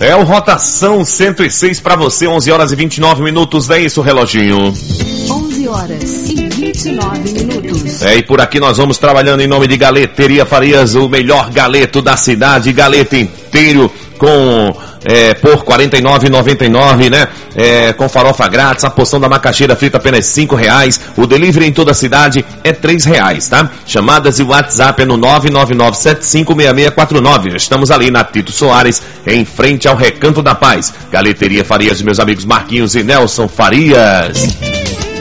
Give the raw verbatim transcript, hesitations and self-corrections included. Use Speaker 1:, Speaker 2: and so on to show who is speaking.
Speaker 1: É o Rotação cento e seis para você, onze horas e vinte e nove minutos, é isso, reloginho?
Speaker 2: onze horas e vinte e nove minutos.
Speaker 1: É, e por aqui nós vamos trabalhando em nome de Galeteria Farias, o melhor galeto da cidade, galeto inteiro com... É, por quarenta e nove reais e noventa e nove centavos, né? É, com farofa grátis, a porção da macaxeira frita apenas cinco reais. O delivery em toda a cidade é três reais, tá? Chamadas e WhatsApp é no nove nove nove sete cinco seis seis quatro nove. Já estamos ali na Tito Soares, em frente ao Recanto da Paz. Galeteria Farias, meus amigos Marquinhos e Nelson Farias.